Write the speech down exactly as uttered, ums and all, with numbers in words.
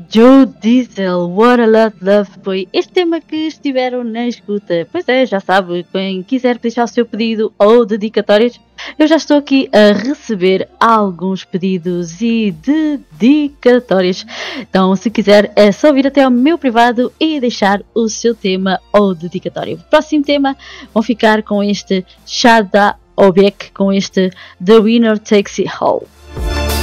Joe Diesel, What a Lot Love foi este tema que estiveram na escuta. Pois é, já sabe, quem quiser deixar o seu pedido ou dedicatórias, eu já estou aqui a receber alguns pedidos e dedicatórias. Então, se quiser, é só vir até ao meu privado e deixar o seu tema ou dedicatório. O próximo tema vão ficar com este Shada Obek, com este The Winner Takes It All.